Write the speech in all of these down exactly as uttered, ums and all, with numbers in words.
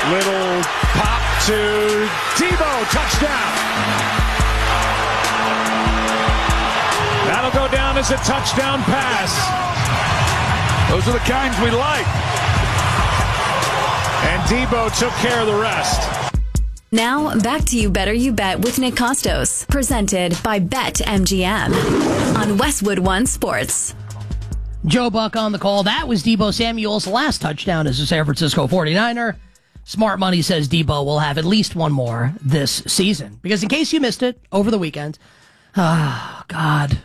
Little pop to Debo, touchdown. That'll go down as a touchdown pass. Those are the kinds we like. And Debo took care of the rest. Now, back to You Better You Bet with Nick Costos, presented by BetMGM on Westwood One Sports. Joe Buck on the call. That was Debo Samuel's last touchdown as a San Francisco forty-niner. Smart Money says Debo will have at least one more this season. Because in case you missed it over the weekend, ah, oh, God.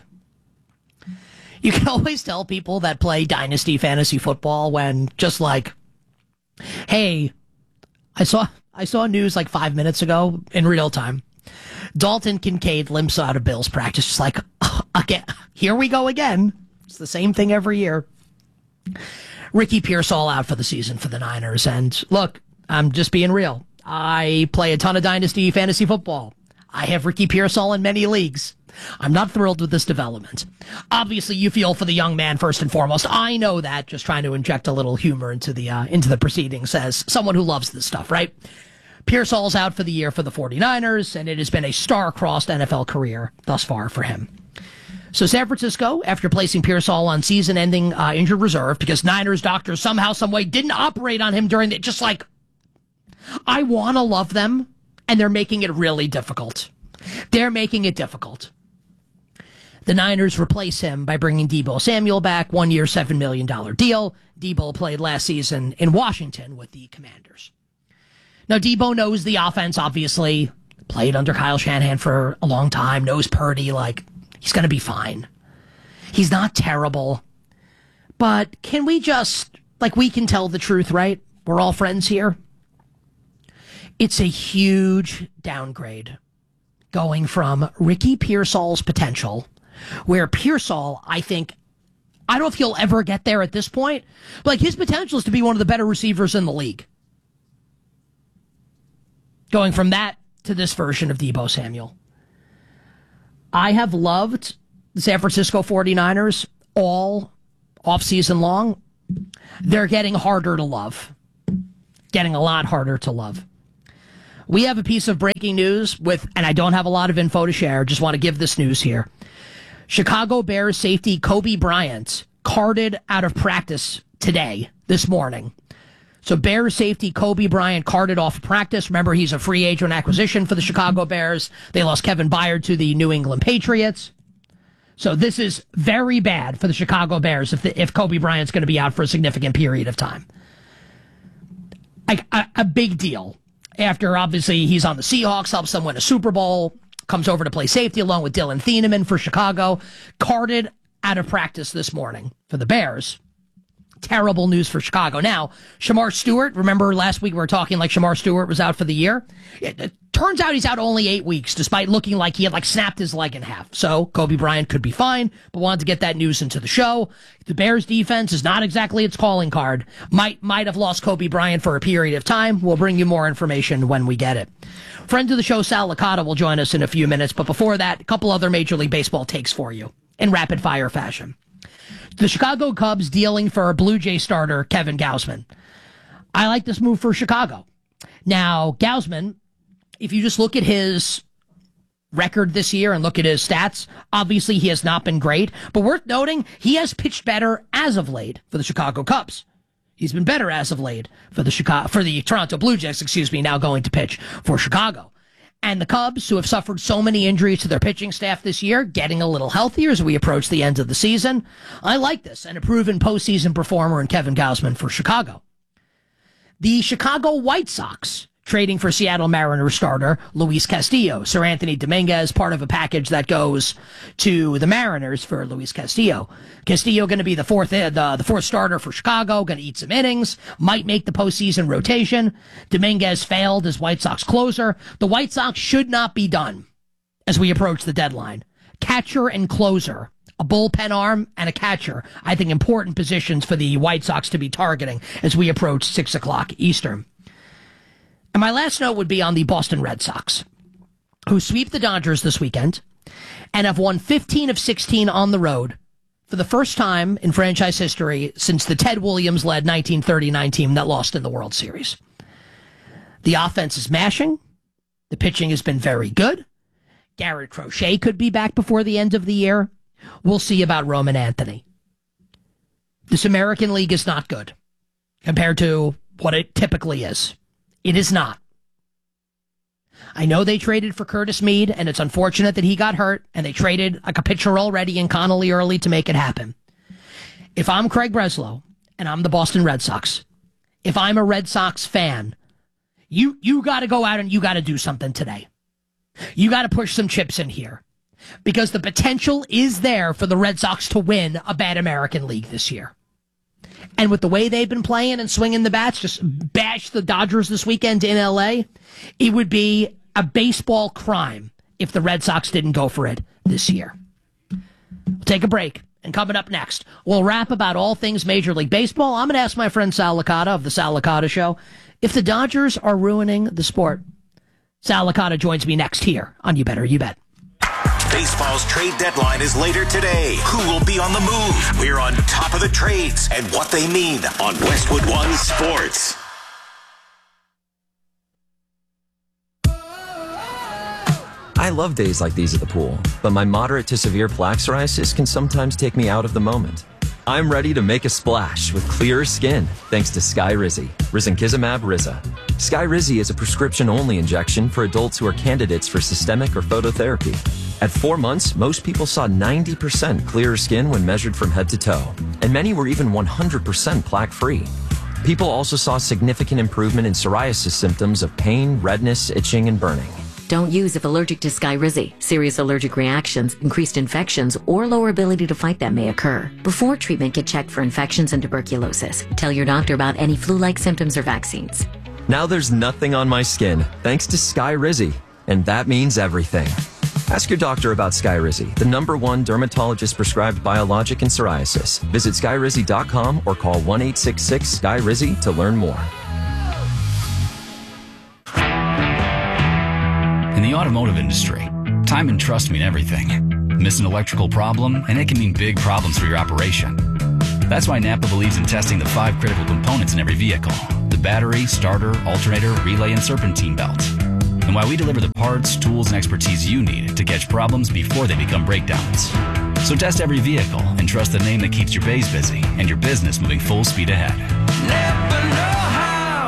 You can always tell people that play Dynasty Fantasy Football when just like, hey, I saw I saw news like five minutes ago in real time. Dalton Kincaid limps out of Bills practice. Just like, oh, again, here we go again. It's the same thing every year. Ricky Pearsall out for the season for the Niners. And look, I'm just being real. I play a ton of Dynasty Fantasy Football. I have Ricky Pearsall in many leagues. I'm not thrilled with this development. Obviously, you feel for the young man first and foremost. I know that. Just trying to inject a little humor into the uh, into the proceedings as someone who loves this stuff, right? Pearsall's out for the year for the forty-niners, and it has been a star-crossed N F L career thus far for him. So San Francisco, after placing Pearsall on season-ending uh, injured reserve, because Niners doctors somehow, someway didn't operate on him during the, just like, I want to love them, and they're making it really difficult. They're making it difficult. The Niners replace him by bringing Debo Samuel back, one-year, seven million dollars deal. Debo played last season in Washington with the Commanders. Now, Debo knows the offense, obviously. Played under Kyle Shanahan for a long time, knows Purdy, like, he's going to be fine. He's not terrible. But can we just, like, we can tell the truth, right? We're all friends here. It's a huge downgrade going from Ricky Pearsall's potential, where Pearsall, I think, I don't know if he'll ever get there at this point, but like his potential is to be one of the better receivers in the league. Going from that to this version of Debo Samuel. I have loved the San Francisco forty-niners all offseason long. They're getting harder to love. Getting a lot harder to love. We have a piece of breaking news with, and I don't have a lot of info to share, just want to give this news here. Chicago Bears safety Kobe Bryant carted out of practice today, this morning. So Bears safety Kobe Bryant carted off of practice. Remember, he's a free agent acquisition for the Chicago Bears. They lost Kevin Byard to the New England Patriots. So this is very bad for the Chicago Bears if the, if Kobe Bryant's going to be out for a significant period of time. A, a, a big deal. After, obviously, he's on the Seahawks, helps them win a Super Bowl, comes over to play safety along with Dylan Thieneman for Chicago. Carted out of practice this morning for the Bears. Terrible news for Chicago. Now, Shamar Stewart, remember last week we were talking like Shamar Stewart was out for the year? It, it turns out he's out only eight weeks, despite looking like he had like snapped his leg in half. So Kobe Bryant could be fine, but wanted to get that news into the show. The Bears defense is not exactly its calling card. Might, might have lost Kobe Bryant for a period of time. We'll bring you more information when we get it. Friend of the show, Sal Licata, will join us in a few minutes, but before that, a couple other Major League Baseball takes for you in rapid fire fashion. The Chicago Cubs dealing for Blue Jay starter Kevin Gausman. I like this move for Chicago. Now, Gausman, if you just look at his record this year and look at his stats, obviously he has not been great, but worth noting, he has pitched better as of late for the Chicago Cubs. He's been better as of late for the Chicago, for the Toronto Blue Jays, excuse me, now going to pitch for Chicago. And the Cubs, who have suffered so many injuries to their pitching staff this year, getting a little healthier as we approach the end of the season. I like this, and a proven postseason performer in Kevin Gausman for Chicago. The Chicago White Sox trading for Seattle Mariners starter Luis Castillo. Sir Anthony Dominguez, part of a package that goes to the Mariners for Luis Castillo. Castillo going to be the fourth uh, the, the fourth starter for Chicago, going to eat some innings, might make the postseason rotation. Dominguez failed as White Sox closer. The White Sox should not be done as we approach the deadline. Catcher and closer, a bullpen arm and a catcher, I think important positions for the White Sox to be targeting as we approach six o'clock Eastern. And my last note would be on the Boston Red Sox, who sweep the Dodgers this weekend and have won fifteen of sixteen on the road for the first time in franchise history since the Ted Williams-led nineteen thirty-nine team that lost in the World Series. The offense is mashing. The pitching has been very good. Garrett Crochet could be back before the end of the year. We'll see about Roman Anthony. This American League is not good compared to what it typically is. It is not. I know they traded for Curtis Mead, and it's unfortunate that he got hurt, and they traded like a pitcher already in Connolly early to make it happen. If I'm Craig Breslow, and I'm the Boston Red Sox, if I'm a Red Sox fan, you you got to go out and you got to do something today. You got to push some chips in here, because the potential is there for the Red Sox to win a bad American League this year. And with the way they've been playing and swinging the bats, just bash the Dodgers this weekend in L A, it would be a baseball crime if the Red Sox didn't go for it this year. We'll take a break. And coming up next, we'll rap about all things Major League Baseball. I'm going to ask my friend Sal Licata of the Sal Licata Show if the Dodgers are ruining the sport. Sal Licata joins me next here on You Better You Bet. Baseball's trade deadline is later today. Who will be on the move? We're on top of the trades and what they mean on Westwood One Sports. I love days like these at the pool, but my moderate to severe plaque psoriasis can sometimes take me out of the moment. I'm ready to make a splash with clearer skin thanks to Skyrizi, risankizumab Riza. Skyrizi is a prescription-only injection for adults who are candidates for systemic or phototherapy. At four months, most people saw ninety percent clearer skin when measured from head to toe, and many were even one hundred percent plaque-free. People also saw significant improvement in psoriasis symptoms of pain, redness, itching, and burning. Don't use if allergic to Skyrizi. Serious allergic reactions, increased infections, or lower ability to fight them may occur. Before treatment, get checked for infections and tuberculosis. Tell your doctor about any flu-like symptoms or vaccines. Now there's nothing on my skin thanks to Skyrizi, and that means everything. Ask your doctor about Skyrizi, the number one dermatologist-prescribed biologic in psoriasis. Visit skyrizi dot com or call one eight six six Skyrizi to learn more. In the automotive industry, time and trust mean everything. Miss an electrical problem, and it can mean big problems for your operation. That's why Napa believes in testing the five critical components in every vehicle: the battery, starter, alternator, relay, and serpentine belt. And why we deliver the parts, tools, and expertise you need to catch problems before they become breakdowns. So test every vehicle and trust the name that keeps your bays busy and your business moving full speed ahead. Napa know-how.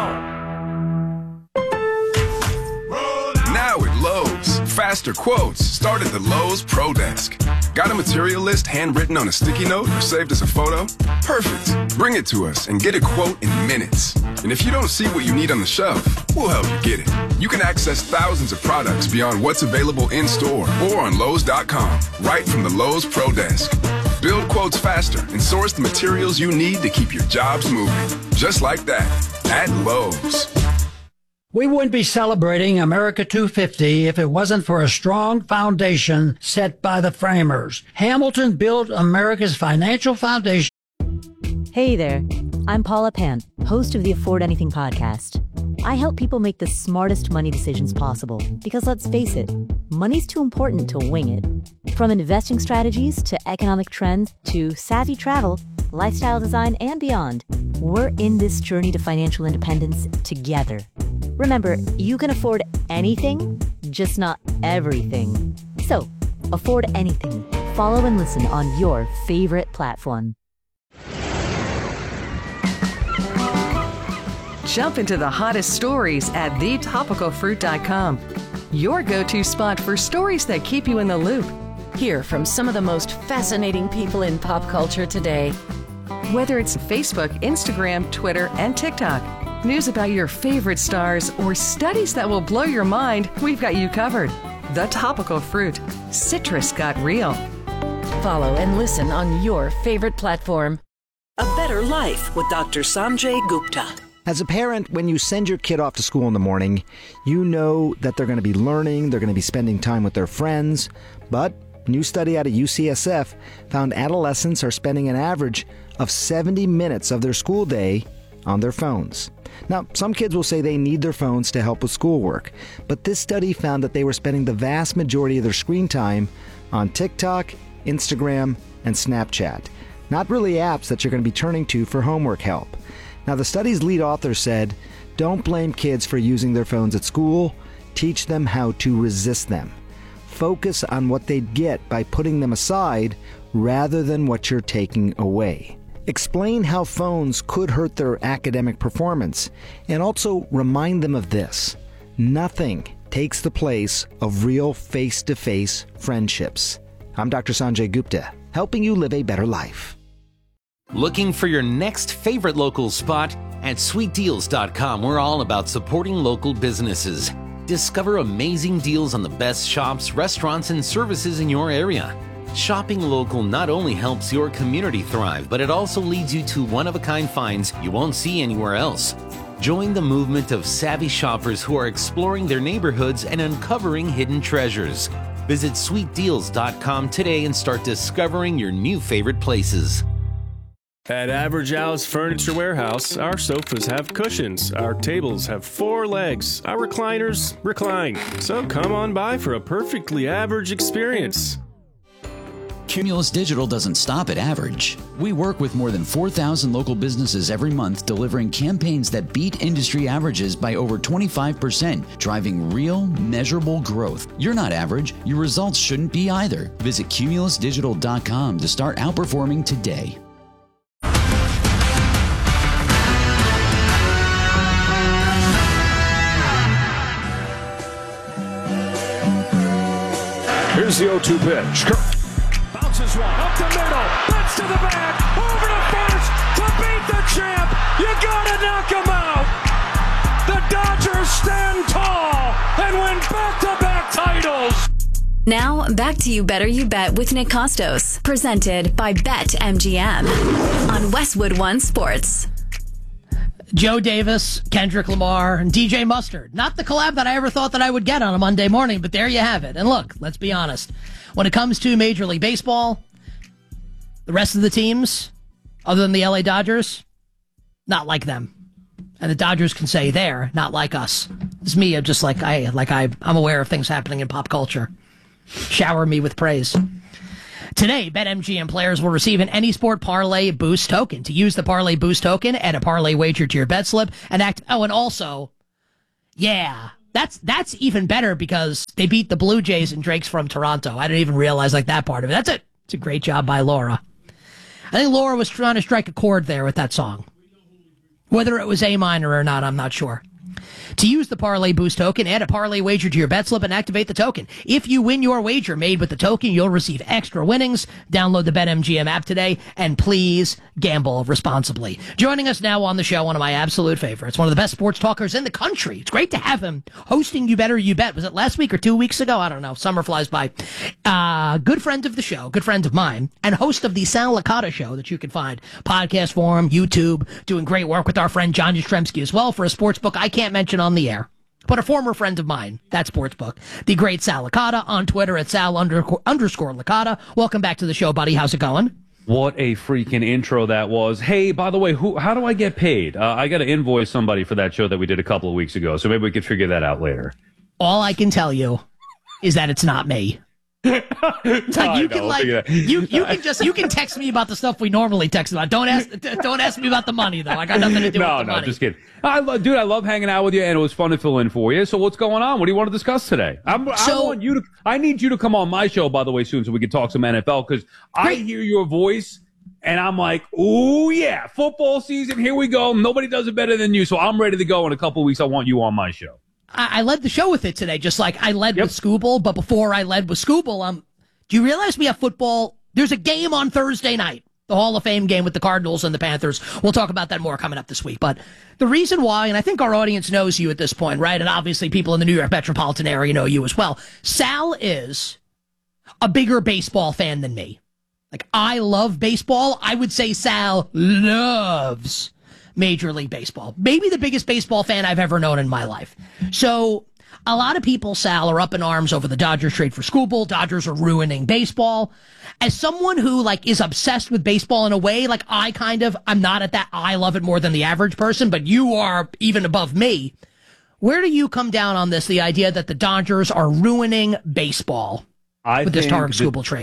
Now at Lowe's, faster quotes start at the Lowe's Pro Desk. Got a material list handwritten on a sticky note or saved as a photo? Perfect. Bring it to us and get a quote in minutes. And if you don't see what you need on the shelf, we'll help you get it. You can access thousands of products beyond what's available in store or on Lowe's dot com, right from the Lowe's Pro Desk. Build quotes faster and source the materials you need to keep your jobs moving. Just like that, at Lowe's. We wouldn't be celebrating America two fifty if it wasn't for a strong foundation set by the framers. Hamilton built America's financial foundation. Hey there, I'm Paula Pant, host of the Afford Anything podcast. I help people make the smartest money decisions possible because, let's face it, money's too important to wing it. From investing strategies to economic trends to savvy travel, lifestyle design, and beyond, we're in this journey to financial independence together. Remember, you can afford anything, just not everything. So, afford anything. Follow and listen on your favorite platform. Jump into the hottest stories at the topical fruit dot com. Your go-to spot for stories that keep you in the loop. Hear from some of the most fascinating people in pop culture today. Whether it's Facebook, Instagram, Twitter, and TikTok, news about your favorite stars, or studies that will blow your mind, we've got you covered. The Topical Fruit. Citrus got real. Follow and listen on your favorite platform. A Better Life with Doctor Sanjay Gupta. As a parent, when you send your kid off to school in the morning, you know that they're going to be learning, they're going to be spending time with their friends. But a new study out of U C S F found adolescents are spending an average of seventy minutes of their school day on their phones. Now, some kids will say they need their phones to help with schoolwork, but this study found that they were spending the vast majority of their screen time on TikTok, Instagram, and Snapchat. Not really apps that you're going to be turning to for homework help. Now, the study's lead author said, Don't blame kids for using their phones at school. Teach them how to resist them. Focus on what they'd get by putting them aside rather than what you're taking away. Explain how phones could hurt their academic performance, and also remind them of this: nothing takes the place of real face-to-face friendships. I'm Doctor Sanjay Gupta, helping you live a better life. Looking for your next favorite local spot? At sweet deals dot com, we're all about supporting local businesses. Discover amazing deals on the best shops, restaurants, and services in your area. Shopping local not only helps your community thrive, but it also leads you to one-of-a-kind finds you won't see anywhere else. Join the movement of savvy shoppers who are exploring their neighborhoods and uncovering hidden treasures. Visit sweet deals dot com today and start discovering your new favorite places. At Average Al's Furniture Warehouse, our sofas have cushions, our tables have four legs, our recliners recline. So come on by for a perfectly average experience. Cumulus Digital doesn't stop at average. We work with more than four thousand local businesses every month, delivering campaigns that beat industry averages by over twenty-five percent, driving real, measurable growth. You're not average. Your results shouldn't be either. Visit cumulus digital dot com to start outperforming today. Here's the oh two pitch. Bounces one up the middle. Bats to the back. Over to first to beat the champ. You gotta knock him out. The Dodgers stand tall and win back-to-back titles. Now, back to You Better You Bet with Nick Costos, presented by BetMGM on Westwood One Sports. Joe Davis, Kendrick Lamar, and D J Mustard. Not the collab that I ever thought that I would get on a Monday morning, but there you have it. And look, let's be honest. When it comes to Major League Baseball, the rest of the teams, other than the L A Dodgers, not like them. And the Dodgers can say they're not like us. It's me, I'm just like I like I I'm aware of things happening in pop culture. Shower me with praise. Today, BetMGM players will receive an Any Sport Parlay Boost token. To use the Parlay Boost token, add a parlay wager to your bet slip and act. Oh, and also, yeah, that's that's even better because they beat the Blue Jays and Drake's from Toronto. I didn't even realize like that part of it. That's it. It's a great job by Laura. I think Laura was trying to strike a chord there with that song. Whether it was A minor or not, I'm not sure. To use the Parlay Boost token, add a parlay wager to your bet slip and activate the token. If you win your wager made with the token, you'll receive extra winnings. Download the BetMGM app today, and please gamble responsibly. Joining us now on the show, one of my absolute favorites, one of the best sports talkers in the country. It's great to have him hosting You Better You Bet. Was it last week or two weeks ago? I don't know. Summer flies by. Uh, good friend of the show, good friend of mine, and host of the Sal Licata Show that you can find podcast form, YouTube, doing great work with our friend John Jastrzemski as well for a sports book I can't mention on the air, but a former friend of mine, that sportsbook, the great Sal Licata, on Twitter at Sal under, underscore Licata. Welcome back to the show, buddy. How's it going? What a freaking intro that was. Hey, by the way, who? How do I get paid? Uh, I got to invoice somebody for that show that we did a couple of weeks ago, so maybe we could figure that out later. All I can tell you is that it's not me. It's like you can like you you can just you can text me about the stuff we normally text about. Don't ask don't ask me about the money though. I got nothing to do no, with the no, money. No, just kidding. I lo- dude, I love hanging out with you, and it was fun to fill in for you. So what's going on? What do you want to discuss today? I'm, so, I want you to. I need you to come on my show, by the way, soon, so we can talk some N F L because I hear your voice. And I'm like, ooh, yeah, football season, here we go. Nobody does it better than you. So I'm ready to go in a couple of weeks. I want you on my show. I, I led the show with it today, just like I led yep. with Scooble. But before I led with Scooble, um, do you realize we have football? There's a game on Thursday night, the Hall of Fame game with the Cardinals and the Panthers. We'll talk about that more coming up this week. But the reason why, and I think our audience knows you at this point, right? And obviously people in the New York metropolitan area know you as well. Sal is a bigger baseball fan than me. Like, I love baseball. I would say Sal loves Major League Baseball. Maybe the biggest baseball fan I've ever known in my life. So a lot of people, Sal, are up in arms over the Dodgers trade for Scooble. Dodgers are ruining baseball. As someone who, like, is obsessed with baseball in a way, like, I kind of, I'm not at that, I love it more than the average person, but you are even above me. Where do you come down on this, the idea that the Dodgers are ruining baseball I with this Tarik that- Skubal trade?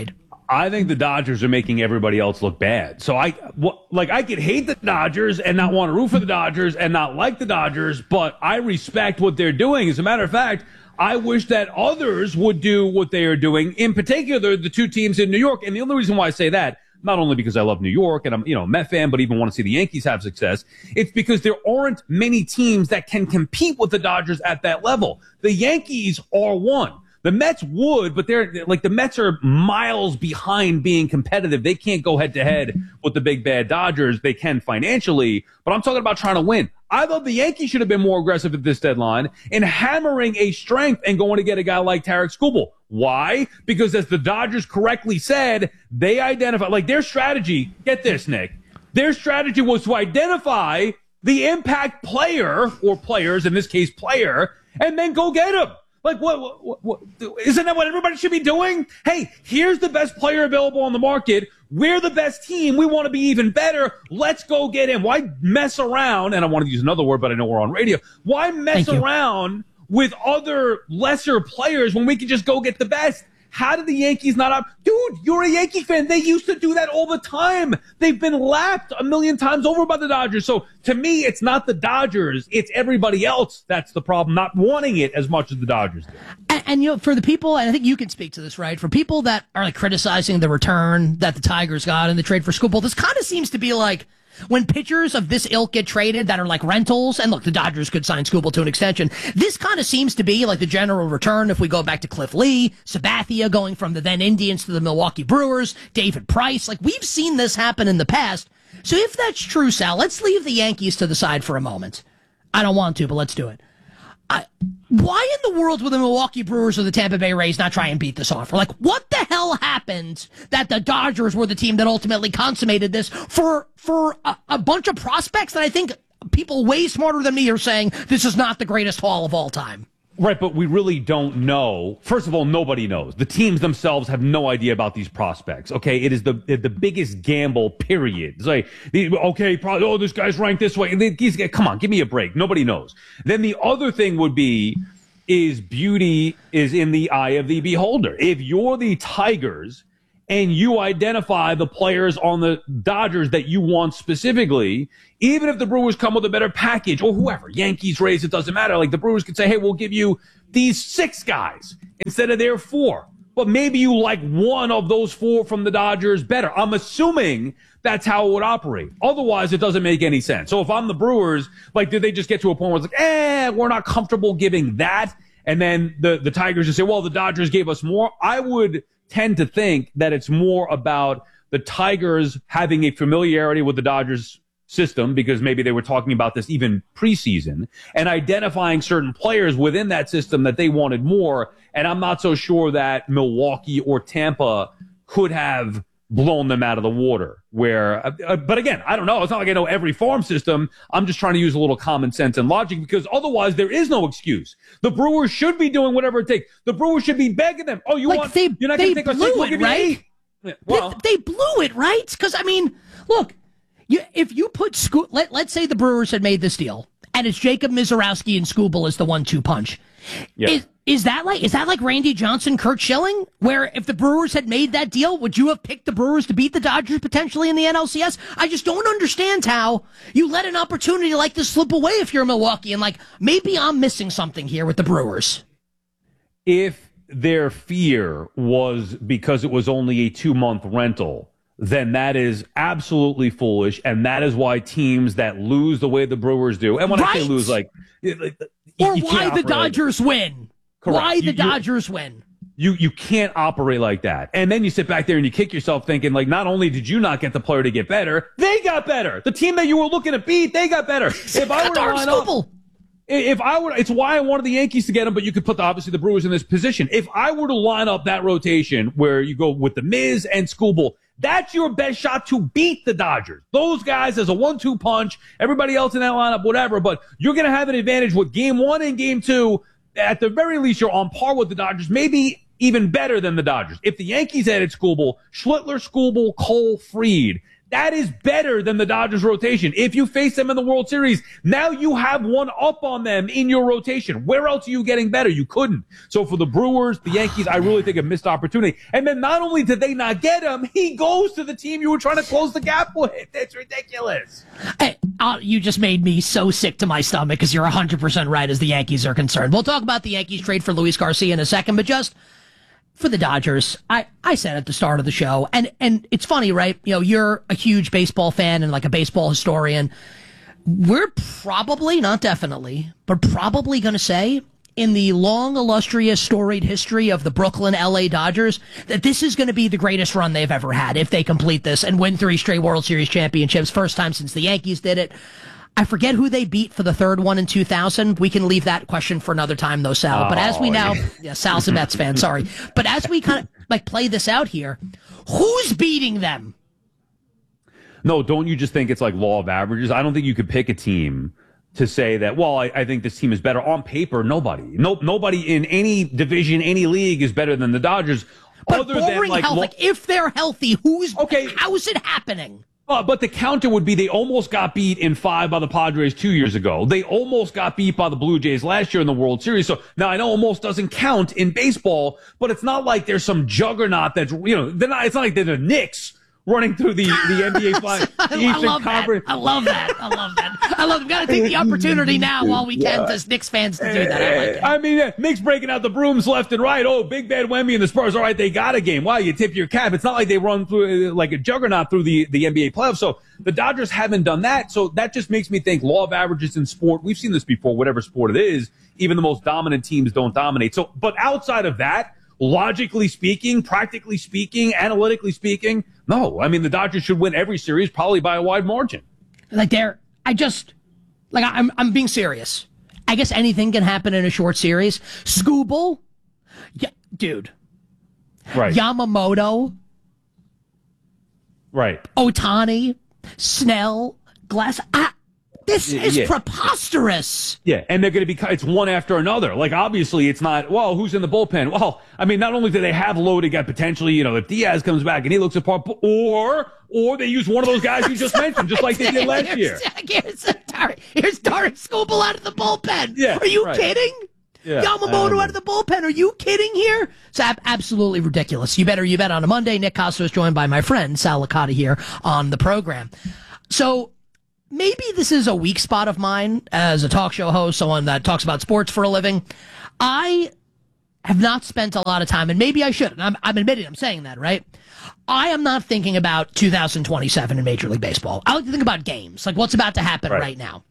I think the Dodgers are making everybody else look bad. So I, like, I could hate the Dodgers and not want to root for the Dodgers and not like the Dodgers, but I respect what they're doing. As a matter of fact, I wish that others would do what they are doing, in particular, the two teams in New York. And the only reason why I say that, not only because I love New York and I'm, you know, a Met fan, but even want to see the Yankees have success, it's because there aren't many teams that can compete with the Dodgers at that level. The Yankees are one. The Mets would, but they're like the Mets are miles behind being competitive. They can't go head to head with the big bad Dodgers. They can financially, but I'm talking about trying to win. I thought the Yankees should have been more aggressive at this deadline in hammering a strength and going to get a guy like Tarek Skubal. Why? Because as the Dodgers correctly said, they identify, like their strategy, get this, Nick, their strategy was to identify the impact player or players, in this case player, and then go get him. Like, what, what, what, isn't that what everybody should be doing? Hey, here's the best player available on the market. We're the best team. We want to be even better. Let's go get him. Why mess around? And I want to use another word, but I know we're on radio. Why mess around with other lesser players when we can just go get the best? How did the Yankees not up? Dude, you're a Yankee fan. They used to do that all the time. They've been lapped a million times over by the Dodgers. So to me, it's not the Dodgers. It's everybody else that's the problem, not wanting it as much as the Dodgers do. And, and you know, for the people, and I think you can speak to this, right? For people that are like criticizing the return that the Tigers got in the trade for Skubal, this kind of seems to be like when pitchers of this ilk get traded that are like rentals, and look, the Dodgers could sign Skubal to an extension. This kind of seems to be like the general return if we go back to Cliff Lee, Sabathia going from the then Indians to the Milwaukee Brewers, David Price. Like, we've seen this happen in the past. So if that's true, Sal, let's leave the Yankees to the side for a moment. I don't want to, but let's do it. I, why in the world would the Milwaukee Brewers or the Tampa Bay Rays not try and beat this offer? Like, what the hell happened that the Dodgers were the team that ultimately consummated this for for a, a bunch of prospects that I think people way smarter than me are saying this is not the greatest haul of all time? Right, but we really don't know. First of all, nobody knows. The teams themselves have no idea about these prospects. Okay, it is the the biggest gamble. Period. It's like, okay, probably, oh, this guy's ranked this way. These guys, come on, give me a break. Nobody knows. Then the other thing would be, is beauty is in the eye of the beholder. If you're the Tigers and you identify the players on the Dodgers that you want specifically, even if the Brewers come with a better package or whoever, Yankees, Rays, it doesn't matter. Like, the Brewers could say, hey, we'll give you these six guys instead of their four. But maybe you like one of those four from the Dodgers better. I'm assuming that's how it would operate. Otherwise, it doesn't make any sense. So if I'm the Brewers, like, did they just get to a point where it's like, eh, we're not comfortable giving that? And then the, the Tigers just say, well, the Dodgers gave us more. I would tend to think that it's more about the Tigers having a familiarity with the Dodgers system, because maybe they were talking about this even preseason, and identifying certain players within that system that they wanted more. And I'm not so sure that Milwaukee or Tampa could have blown them out of the water. Where, uh, but again, I don't know. It's not like I know every farm system. I'm just trying to use a little common sense and logic, because otherwise there is no excuse. The Brewers should be doing whatever it takes. The Brewers should be begging them. Oh, you like want? They, you're not they going to take blew us it, right? Yeah, well, they, they blew it, right? Because I mean, look, you, if you put Sco- let let's say the Brewers had made this deal, and it's Jacob Mizorowski and Skubal as the one two punch. Yeah. Is, Is that like is that like Randy Johnson, Curt Schilling, where if the Brewers had made that deal, would you have picked the Brewers to beat the Dodgers potentially in the N L C S? I just don't understand how you let an opportunity like this slip away if you're Milwaukee, and like, maybe I'm missing something here with the Brewers. If their fear was because it was only a two-month rental, then that is absolutely foolish, and that is why teams that lose the way the Brewers do, and when right? I say lose, like, you, or you why the Dodgers like, win. Correct. Why the you, Dodgers win? You you can't operate like that. And then you sit back there and you kick yourself thinking, like, not only did you not get the player to get better, they got better. The team that you were looking to beat, they got better. If I were to line up, if I were, it's why I wanted the Yankees to get them, but you could put the, obviously the Brewers in this position. If I were to line up that rotation where you go with the Miz and Skubal, that's your best shot to beat the Dodgers. Those guys as a one two punch, everybody else in that lineup, whatever, but you're going to have an advantage with game one and game two. At the very least, you're on par with the Dodgers, maybe even better than the Dodgers. If the Yankees added Skubal, Schlittler, Skubal, Cole, Fried, That is better than the Dodgers rotation. If you face them in the World Series, now you have one up on them in your rotation. Where else are you getting better? You couldn't. So for the Brewers, the Yankees, I really think a missed opportunity. And then not only did they not get him, he goes to the team you were trying to close the gap with. It's ridiculous. Hey, uh, you just made me so sick to my stomach because you're one hundred percent right as the Yankees are concerned. We'll talk about the Yankees trade for Luis Garcia in a second, but just for the Dodgers, I, I said at the start of the show, and, and it's funny, right? You know, you're a huge baseball fan and like a baseball historian. We're probably, not definitely, but probably going to say in the long, illustrious, storied history of the Brooklyn L A Dodgers that this is going to be the greatest run they've ever had if they complete this and win three straight World Series championships. First time since the Yankees did it. I forget who they beat for the third one in two thousand. We can leave that question for another time, though, Sal. Oh, but as we now, yeah, yeah Sal's a Mets fan, sorry. But as we kind of like play this out here, who's beating them? No, don't you just think it's like law of averages? I don't think you could pick a team to say that, well, I, I think this team is better. On paper, nobody. No, nobody in any division, any league is better than the Dodgers. But other boring than, like, health, lo- like if they're healthy, who's okay? How's it happening? Uh, but the counter would be they almost got beat in five by the Padres two years ago. They almost got beat by the Blue Jays last year in the World Series. So now I know almost doesn't count in baseball, but it's not like there's some juggernaut that's, you know, they're not, it's not like they're the Knicks running through the, the N B A flag. I, I love that. I love that. I love that. I love. We've got to take the opportunity now while we can yeah. as Knicks fans to do that. I like it. I mean, yeah, Knicks breaking out the brooms left and right. Oh, Big Bad Wemby and the Spurs. All right, they got a game. Wow, you tip your cap. It's not like they run through like a juggernaut through the, the N B A playoffs. So the Dodgers haven't done that. So that just makes me think law of averages in sport. We've seen this before, whatever sport it is. Even the most dominant teams don't dominate. So, but outside of that, logically speaking, practically speaking, analytically speaking, no. I mean, the Dodgers should win every series, probably by a wide margin. Like they're, I just, like I'm, I'm being serious. I guess anything can happen in a short series. Scooble, yeah, dude. Right. Yamamoto. Right. Ohtani, Snell, Glass. I, This is yeah. preposterous. Yeah, and they're going to be, it's one after another. Like, obviously, it's not, well, who's in the bullpen? Well, I mean, not only do they have loaded guy potentially, you know, if Diaz comes back and he looks apart, or, or they use one of those guys you just mentioned, just like they did last here's, year. Here's, here's Tarik Skubal out of the bullpen. Yeah, Are you right. kidding? Yeah, Yamamoto out of the bullpen. Are you kidding here? It's ab- absolutely ridiculous. You better, you bet on a Monday. Nick Costa is joined by my friend Sal Licata here on the program. So, maybe this is a weak spot of mine as a talk show host, someone that talks about sports for a living. I have not spent a lot of time, and maybe I should, and I'm, I'm admitting I'm saying that, right? I am not thinking about two thousand twenty-seven in Major League Baseball. I like to think about games, like what's about to happen right, right now.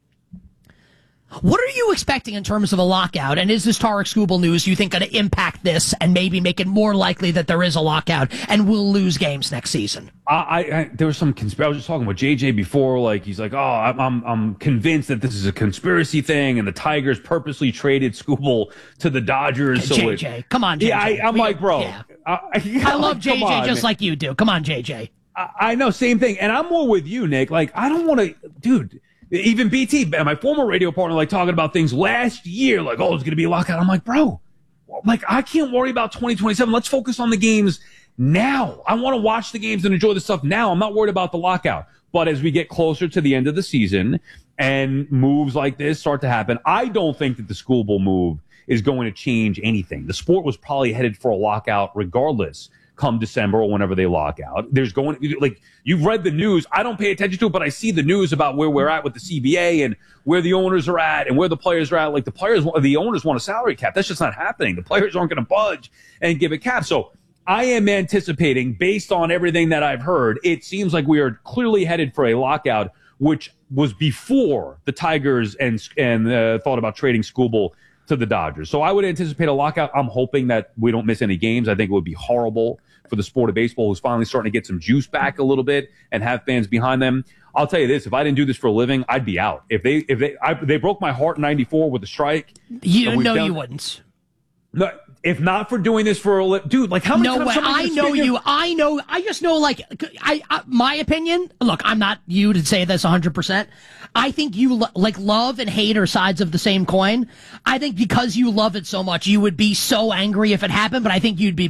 What are you expecting in terms of a lockout? And is this Tarik Skubal news, you think, going to impact this and maybe make it more likely that there is a lockout and we'll lose games next season? I, I there was some conspiracy. I was just talking with J J before. Like he's like, oh, I'm, I'm I'm convinced that this is a conspiracy thing, and the Tigers purposely traded Skubal to the Dodgers. Okay, so J J, it, come on, J J. Yeah, I, I'm we, like, bro, yeah. I, I love J J on, just man. like you do. Come on, J J. I, I know, same thing, and I'm more with you, Nick. Like I don't want to, dude. Even B T, my former radio partner, like talking about things last year, like, oh, it's going to be a lockout. I'm like, bro, like, I can't worry about twenty twenty-seven. Let's focus on the games now. I want to watch the games and enjoy the stuff now. I'm not worried about the lockout. But as we get closer to the end of the season and moves like this start to happen, I don't think that the Skubal move is going to change anything. The sport was probably headed for a lockout regardless. Come December or whenever they lock out. There's going, like, you've read the news. I don't pay attention to it, but I see the news about where we're at with the C B A and where the owners are at and where the players are at. Like, the players, the owners want a salary cap. That's just not happening. The players aren't going to budge and give a cap. So I am anticipating, based on everything that I've heard, it seems like we are clearly headed for a lockout, which was before the Tigers and, and uh, thought about trading Skubal to the Dodgers. So I would anticipate a lockout. I'm hoping that we don't miss any games. I think it would be horrible for the sport of baseball, who's finally starting to get some juice back a little bit and have fans behind them. I'll tell you this, if I didn't do this for a living, I'd be out. If they if they I, they broke my heart in ninety-four with the strike. You know done, you wouldn't. No, if not for doing this for a li- dude, like how many no times way. I know you. Your- I know. I just know, like, I, I my opinion. Look, I'm not you to say this one hundred percent. I think you lo- like love and hate are sides of the same coin. I think because you love it so much, you would be so angry if it happened, but I think you'd be back.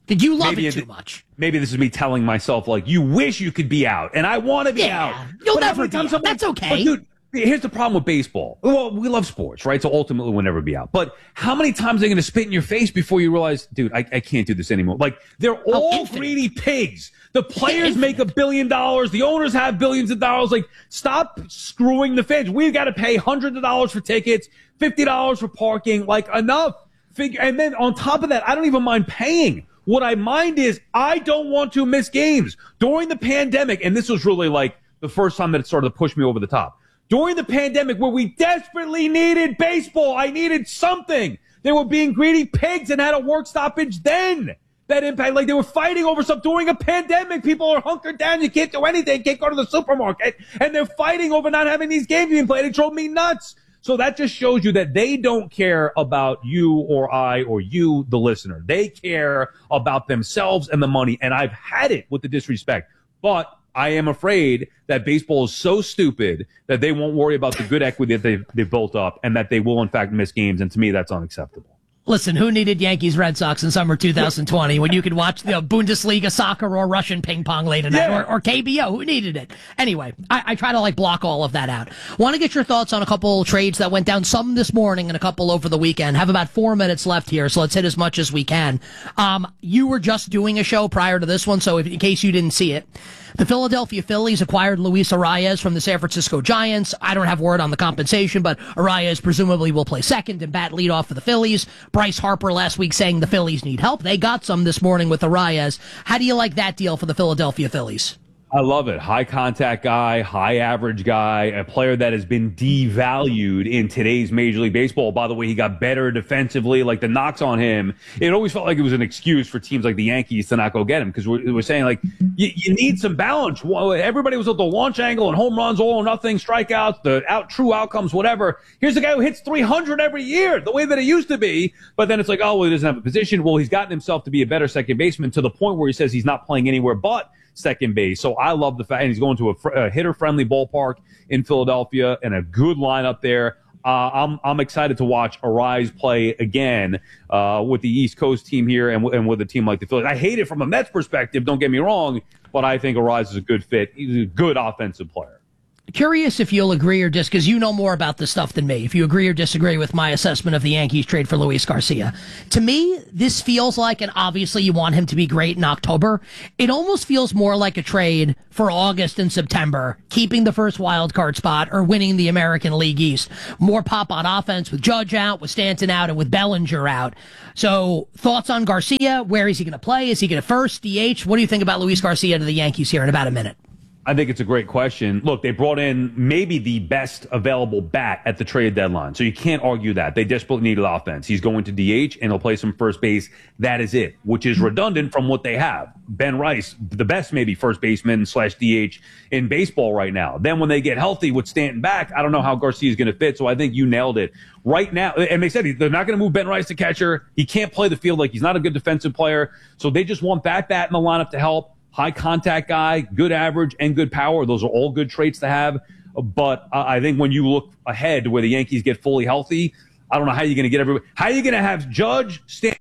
Did you love maybe it too it, much? Maybe this is me telling myself, like, you wish you could be out, and I want to be yeah, out. You'll but never be out. Someone, That's okay. But dude, here's the problem with baseball. Well, we love sports, right? So ultimately we'll never be out. But how many times are they going to spit in your face before you realize, dude, I, I can't do this anymore? Like, they're all oh, greedy pigs. The players make a billion dollars. The owners have billions of dollars. Like, stop screwing the fans. We've got to pay hundreds of dollars for tickets, fifty dollars for parking. Like, enough. Figure. And then on top of that, I don't even mind paying. What I mind is I don't want to miss games. During the pandemic, and this was really like the first time that it started to push me over the top. During the pandemic, where we desperately needed baseball, I needed something. They were being greedy pigs and had a work stoppage then. That impact, like they were fighting over stuff during a pandemic. People are hunkered down. You can't do anything. Can't go to the supermarket. And they're fighting over not having these games being played. It drove me nuts. So that just shows you that they don't care about you or I or you, the listener. They care about themselves and the money. And I've had it with the disrespect. But I am afraid that baseball is so stupid that they won't worry about the good equity that they've, they've built up and that they will, in fact, miss games. And to me, that's unacceptable. Listen, who needed Yankees Red Sox in summer two thousand twenty when you could watch the you know, Bundesliga soccer or Russian ping pong late at night yeah. or, or K B O? Who needed it? Anyway, I, I try to like block all of that out. Want to get your thoughts on a couple trades that went down, some this morning and a couple over the weekend. Have about four minutes left here, so let's hit as much as we can. Um, you were just doing a show prior to this one, so if, in case you didn't see it, the Philadelphia Phillies acquired Luis Arias from the San Francisco Giants. I don't have word on the compensation, but Arias presumably will play second and bat leadoff for the Phillies. Bryce Harper last week saying the Phillies need help. They got some this morning with Arias. How do you like that deal for the Philadelphia Phillies? I love it. High contact guy, high average guy, a player that has been devalued in today's Major League Baseball. By the way, he got better defensively. Like the knocks on him, it always felt like it was an excuse for teams like the Yankees to not go get him because we're, we're saying like you, you need some balance. Everybody was at the launch angle and home runs, all or nothing, strikeouts, the out true outcomes, whatever. Here's a guy who hits three hundred every year, the way that it used to be. But then it's like, oh, well, he doesn't have a position. Well, he's gotten himself to be a better second baseman to the point where he says he's not playing anywhere but second base. So I love the fact, and he's going to a, fr- a hitter-friendly ballpark in Philadelphia and a good lineup there. Uh, I'm I'm excited to watch Arias play again uh, with the East Coast team here and, w- and with a team like the Phillies. I hate it from a Mets perspective, don't get me wrong, but I think Arias is a good fit. He's a good offensive player. Curious if you'll agree or dis, because you know more about this stuff than me, if you agree or disagree with my assessment of the Yankees trade for Luis Garcia. To me, this feels like, and obviously you want him to be great in October, it almost feels more like a trade for August and September, keeping the first wild card spot or winning the American League East. More pop on offense with Judge out, with Stanton out, and with Bellinger out. So thoughts on Garcia? Where is he going to play? Is he going to first, D H? What do you think about Luis Garcia to the Yankees here in about a minute? I think it's a great question. Look, they brought in maybe the best available bat at the trade deadline, so you can't argue that. They desperately needed offense. He's going to D H, and he'll play some first base. That is it, which is redundant from what they have. Ben Rice, the best maybe first baseman slash D H in baseball right now. Then when they get healthy with Stanton back, I don't know how Garcia's going to fit, so I think you nailed it. Right now, and they said they're not going to move Ben Rice to catcher. He can't play the field, like he's not a good defensive player, so they just want that bat in the lineup to help. High contact guy, good average, and good power. Those are all good traits to have. But uh, I think when you look ahead where the Yankees get fully healthy, I don't know how you're going to get everybody. How are you going to have Judge stand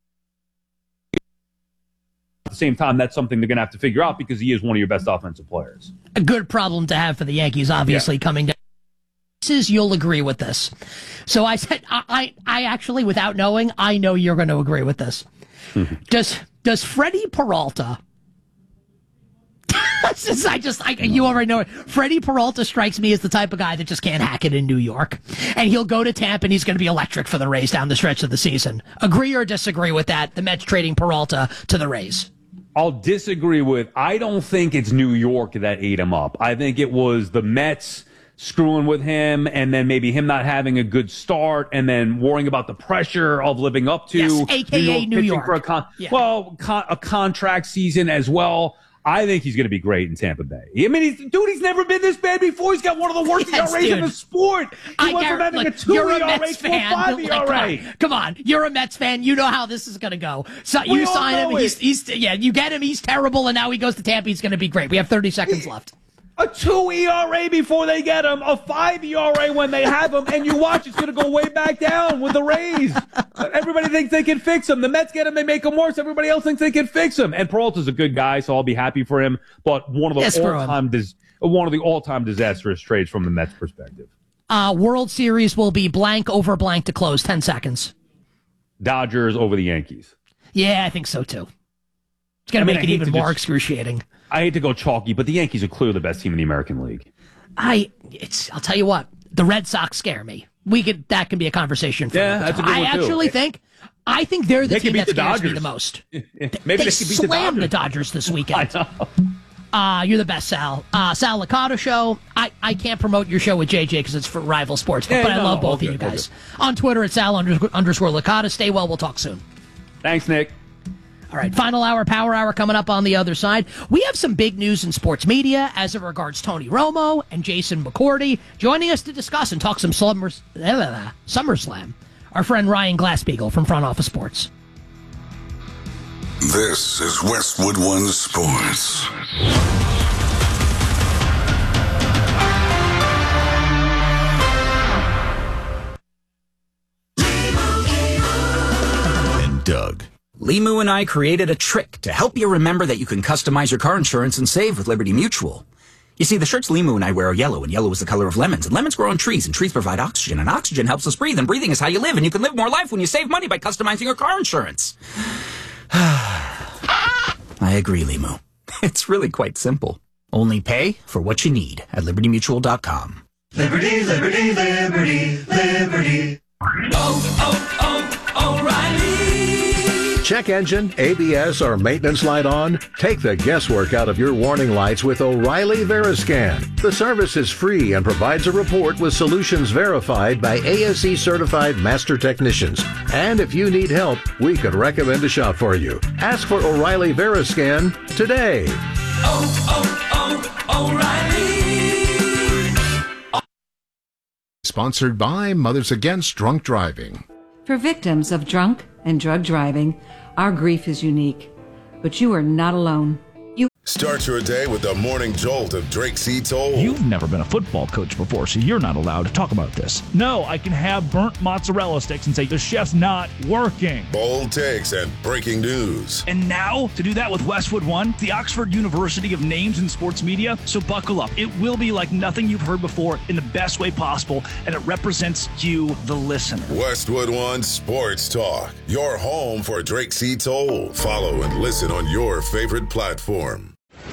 at the same time? That's something they're going to have to figure out because he is one of your best offensive players. A good problem to have for the Yankees, obviously, yeah. Coming down. Is you'll agree with this. So I said, I, I, I actually, without knowing, I know you're going to agree with this. does does Freddie Peralta? Just, I just, I, you already know it. Freddie Peralta strikes me as the type of guy that just can't hack it in New York. And he'll go to Tampa and he's going to be electric for the Rays down the stretch of the season. Agree or disagree with that? The Mets trading Peralta to the Rays. I'll disagree with, I don't think it's New York that ate him up. I think it was the Mets screwing with him and then maybe him not having a good start and then worrying about the pressure of living up to yes, A K A New York. New York. For a con- yeah. Well, con- a contract season as well. I think he's going to be great in Tampa Bay. I mean, he's, dude, he's never been this bad before. He's got one of the worst yes, E R As dude. in the sport. He I went from having like, a two you're E R A a Mets to a fan. five Like, E R A. come, on, come on, you're a Mets fan. You know how this is going to go. So we you all sign him. Know He's, it. he's, yeah, you get him. He's terrible, and now he goes to Tampa. He's going to be great. We have thirty seconds left. A two E R A before they get him, a five E R A when they have him, and you watch it's going to go way back down with the Rays. Everybody thinks they can fix him. The Mets get him, they make him worse. Everybody else thinks they can fix him. And Peralta's a good guy, so I'll be happy for him. But one of the Yes, all-time dis- one of the all-time disastrous trades from the Mets perspective. Uh, World Series will be blank over blank to close. Ten seconds. Dodgers over the Yankees. Yeah, I think so too. It's going to I mean, make I it hate even to more just- excruciating. I hate to go chalky, but the Yankees are clearly the best team in the American League. I, it's. I'll tell you what. The Red Sox scare me. We could. That can be a conversation. For Yeah, another that's a time. good I one, too. actually think. I think they're the They team could that beat the scares me Dodgers. the most. Maybe they they could beat the slammed the Dodgers. Dodgers this weekend. I know. Uh, you're the best, Sal. Uh, Sal Licata Show. I, I can't promote your show with J J because it's for Rival Sports, but, Yeah, but I no, love no, both all of you good, all guys. On Twitter, it's Sal underscore, underscore Licata. Stay well. We'll talk soon. Thanks, Nick. All right, final hour, power hour coming up on the other side. We have some big news in sports media as it regards Tony Romo and Jason McCourty. Joining us to discuss and talk some Slummers, uh, SummerSlam, our friend Ryan Glasspiegel from Front Office Sports. This is Westwood One Sports. And Doug. Limu and I created a trick to help you remember that you can customize your car insurance and save with Liberty Mutual. You see, the shirts Limu and I wear are yellow, and yellow is the color of lemons, and lemons grow on trees, and trees provide oxygen, and oxygen helps us breathe, and breathing is how you live, and you can live more life when you save money by customizing your car insurance. I agree, Limu. It's really quite simple. Only pay for what you need at liberty mutual dot com. Liberty, liberty, liberty, liberty. Oh, oh, oh, O'Reilly. Check engine, A B S, or maintenance light on? Take the guesswork out of your warning lights with O'Reilly Veriscan. The service is free and provides a report with solutions verified by A S E certified master technicians. And if you need help, we could recommend a shop for you. Ask for O'Reilly Veriscan today. Oh, oh, oh, O'Reilly. Sponsored by Mothers Against Drunk Driving. For victims of drunk and drug driving, our grief is unique, but you are not alone. You Start your day with the morning jolt of Drake C. Toll. You've never been a football coach before, so you're not allowed to talk about this. No, I can have burnt mozzarella sticks and say the chef's not working. Bold takes and breaking news. And now, to do that with Westwood One, the Oxford University of Names in Sports Media, so buckle up. It will be like nothing you've heard before in the best way possible, and it represents you, the listener. Westwood One Sports Talk, your home for Drake C. Toll. Follow and listen on your favorite platform.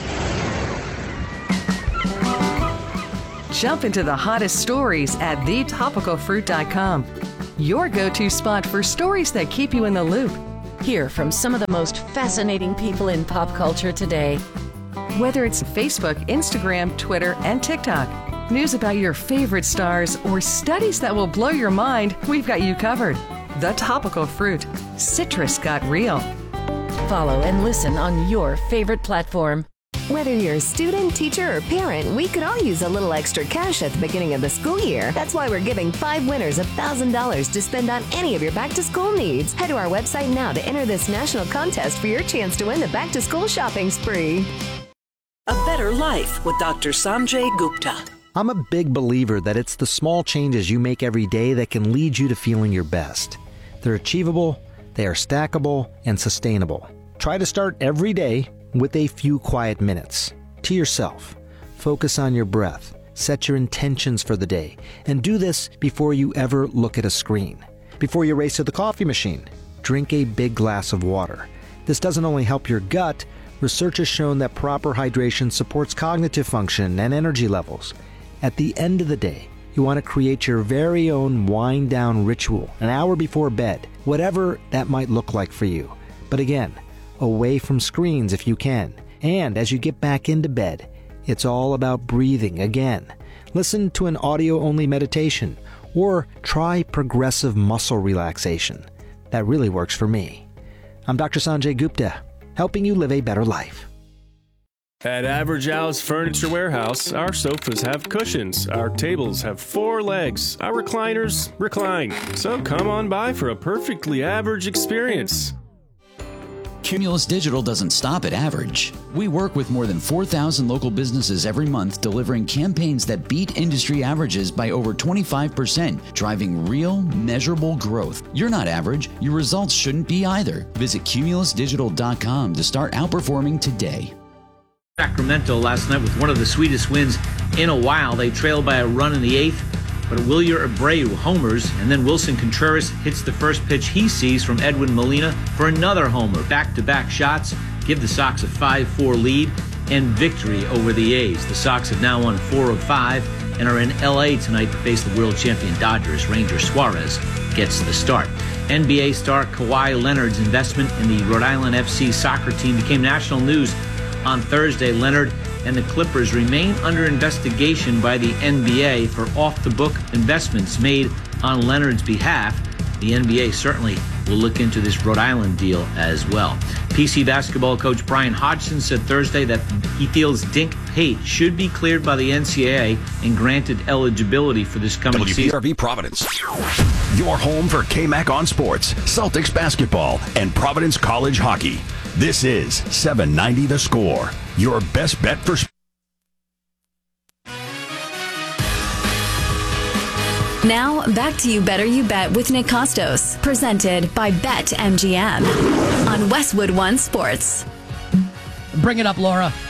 Jump into the hottest stories at the topical fruit dot com. Your go-to spot for stories that keep you in the loop. Hear from some of the most fascinating people in pop culture today. Whether it's Facebook, Instagram, Twitter, and TikTok, news about your favorite stars, or studies that will blow your mind, we've got you covered. The Topical Fruit. Citrus got real. Follow and listen on your favorite platform. Whether you're a student, teacher, or parent, we could all use a little extra cash at the beginning of the school year. That's why we're giving five winners one thousand dollars to spend on any of your back-to-school needs. Head to our website now to enter this national contest for your chance to win the back-to-school shopping spree. A better life with Doctor Sanjay Gupta. I'm a big believer that it's the small changes you make every day that can lead you to feeling your best. They're achievable, they are stackable, and sustainable. Try to start every day with a few quiet minutes to yourself. Focus on your breath, set your intentions for the day, and do this before you ever look at a screen. Before you race to the coffee machine, drink a big glass of water. This doesn't only help your gut, research has shown that proper hydration supports cognitive function and energy levels. At the end of the day, you want to create your very own wind-down ritual an hour before bed, whatever that might look like for you. But again, away from screens if you can. And as you get back into bed, it's all about breathing again. Listen to an audio-only meditation or try progressive muscle relaxation. That really works for me. I'm Doctor Sanjay Gupta, helping you live a better life. At Average Al's Furniture Warehouse, our sofas have cushions, our tables have four legs, our recliners recline. So come on by for a perfectly average experience. Cumulus Digital doesn't stop at average. We work with more than four thousand local businesses every month, delivering campaigns that beat industry averages by over twenty-five percent, driving real, measurable growth. You're not average. Your results shouldn't be either. Visit cumulus digital dot com to start outperforming today. Sacramento last night with one of the sweetest wins in a while. They trailed by a run in the eighth, but Wilyer Abreu homers, and then Wilson Contreras hits the first pitch he sees from Edwin Molina for another homer. Back-to-back shots give the Sox a five four lead and victory over the A's. The Sox have now won four of five and are in L A tonight to face the world champion Dodgers. Ranger Suarez gets the start. N B A star Kawhi Leonard's investment in the Rhode Island F C soccer team became national news on Thursday. Leonard and the Clippers remain under investigation by the N B A for off-the-book investments made on Leonard's behalf. The N B A certainly will look into this Rhode Island deal as well. P C basketball coach Brian Hodgson said Thursday that he feels Dink Pate should be cleared by the N C double A and granted eligibility for this coming W P R V season. Providence, your home for K-Mac on sports, Celtics basketball, and Providence College hockey. This is seven ninety The Score, your best bet for sports. Now, back to You Better You Bet with Nick Costos, presented by Bet M G M on Westwood One Sports. Bring it up, Laura.